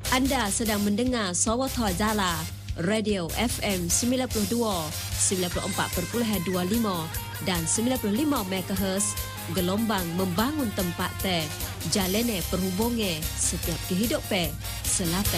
Anda sedang mendengar Sawatha Jala, Radio FM 92, 94.25 dan 95 MHz, gelombang membangun tempat teh, jalene perhubungan setiap kehidupan selatan.